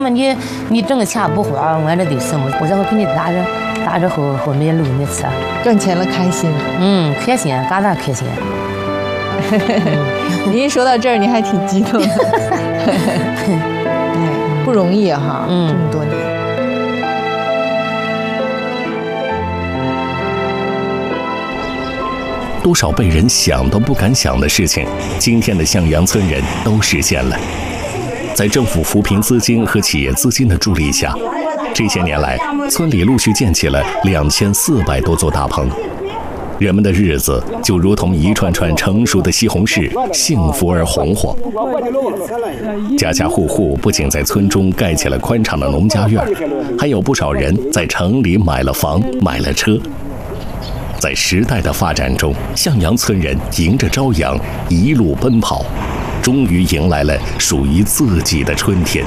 你挣个钱不花，俺这得什么？我这会给你打着后面路你吃， 挣钱了开心。 开心，嘎达开心。 你一说到这儿，你还挺激动的。不容易哈，这么多年。 多少被人想都不敢想的事情，今天的向阳村人都实现了。在政府扶贫资金和企业资金的助力下，这些年来，村里陆续建起了2400多座大棚。人们的日子就如同一串串成熟的西红柿，幸福而红火。家家户户不仅在村中盖起了宽敞的农家院，还有不少人在城里买了房、买了车。在时代的发展中，向阳村人迎着朝阳一路奔跑，终于迎来了属于自己的春天。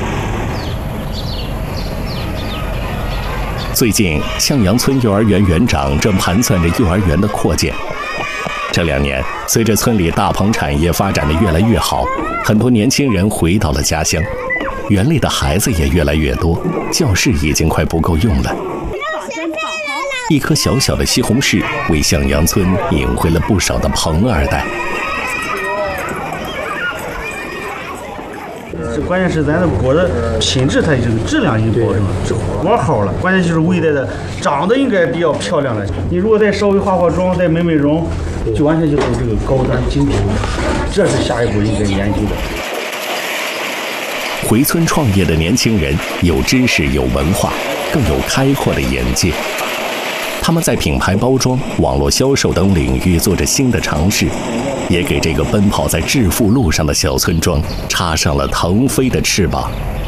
最近，向阳村幼儿园园长正盘算着幼儿园的扩建。这2年，随着村里大棚产业发展的越来越好，很多年轻人回到了家乡，园里的孩子也越来越多，教室已经快不够用了。一颗小小的西红柿，为向阳村引回了不少的棚二代。 关键是咱的果的品质，它这个质量已经保证了，往好了。关键就是未来的长得应该比较漂亮了。你如果再稍微化妆，再美容，就完全就是这个高端精品。这是下一步应该研究的。 回村创业的年轻人有知识、有文化，更有开阔的眼界。他们在品牌包装、网络销售等领域做着新的尝试，也给这个奔跑在致富路上的小村庄插上了腾飞的翅膀。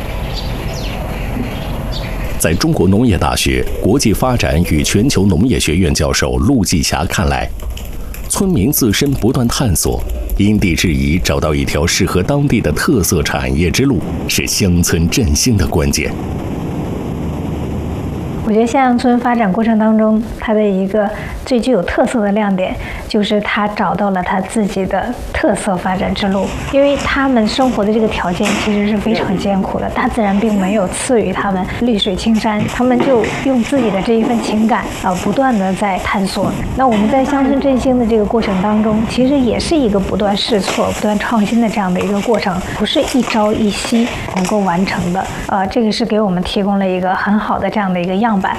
在中国农业大学国际发展与全球农业学院教授陆继霞看来，村民自身不断探索，因地制宜找到一条适合当地的特色产业之路，是乡村振兴的关键。 我觉得向阳村发展过程当中，它的一个最具有特色的亮点，就是它找到了它自己的特色发展之路。因为他们生活的这个条件其实是非常艰苦的，大自然并没有赐予他们绿水青山，他们就用自己的这一份情感不断的在探索。那我们在乡村振兴的这个过程当中，其实也是一个不断试错、不断创新的这样的一个过程，不是一朝一夕能够完成的。这个是给我们提供了一个很好的这样的一个样板。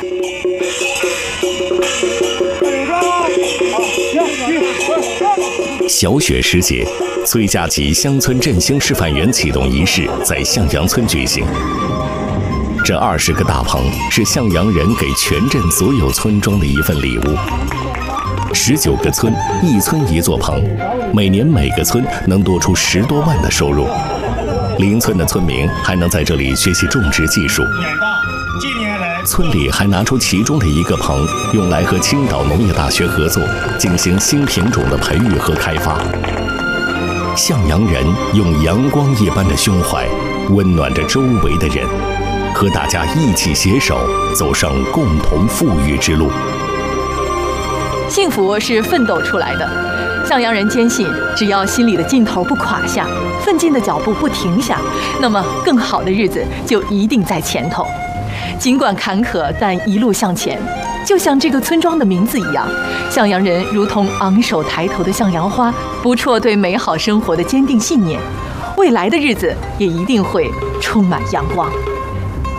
小雪时节，崔家集乡村振兴示范园启动仪式在向阳村举行。这20个大棚是向阳人给全镇所有村庄的一份礼物。19个村，一村一座棚，每年每个村能多出10多万的收入。邻村的村民还能在这里学习种植技术。村里还拿出其中的一个棚，用来和青岛农业大学合作，进行新品种的培育和开发。向阳人用阳光一般的胸怀，温暖着周围的人，和大家一起携手，走上共同富裕之路。 幸福是奋斗出来的。向阳人坚信，只要心里的劲头不垮下，奋进的脚步不停下，那么更好的日子就一定在前头。尽管坎坷，但一路向前。就像这个村庄的名字一样，向阳人如同昂首抬头的向阳花，不辍对美好生活的坚定信念。未来的日子也一定会充满阳光。